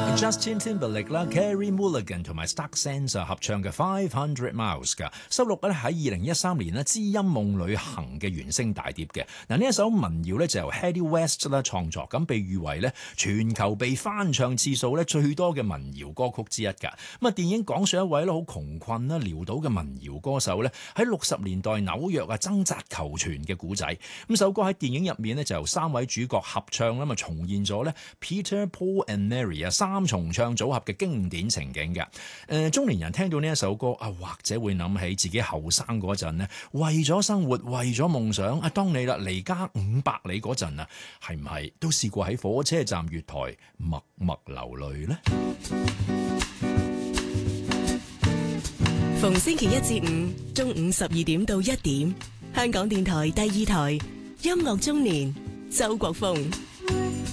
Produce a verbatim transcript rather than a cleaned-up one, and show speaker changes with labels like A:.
A: Justin Timberlake 啦、Carey Mulligan 同埋 Stuck Sensor 合唱嘅《Five Hundred Miles》㗎，收錄咧喺二零一三年咧《知音夢旅行》嘅原聲大碟嘅。嗱，呢一首民謠咧就由 Hedy West 啦創作，咁被譽為咧全球被翻唱次數咧最多嘅民謠歌曲之一㗎。咁啊，電影講述一位咧好窮困啦潦倒嘅民謠歌手咧喺六十年代紐約啊掙扎求存嘅故仔。咁首歌喺電影入面咧就由三位主角合唱啦，嘛重現咗咧 Peter Paul and Mary 啊三重唱組合嘅經典情景嘅。誒、呃，中年人聽到呢一首歌啊，或者會諗起自己後生嗰陣呢，為咗生活，為咗夢想啊，當你啦離家五百里嗰陣啊，係唔係都試過喺火車站月台默默流淚呢？
B: 逢星期一至五中午十二點到一點，香港電台第二台音樂中年，周國峰。